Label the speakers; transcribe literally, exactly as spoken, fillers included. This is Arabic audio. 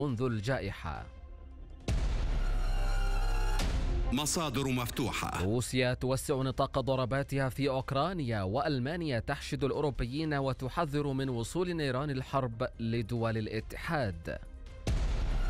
Speaker 1: منذ الجائحة.
Speaker 2: مصادر مفتوحة.
Speaker 1: روسيا توسع نطاق ضرباتها في أوكرانيا، وألمانيا تحشد الأوروبيين وتحذر من وصول نيران الحرب لدول الاتحاد.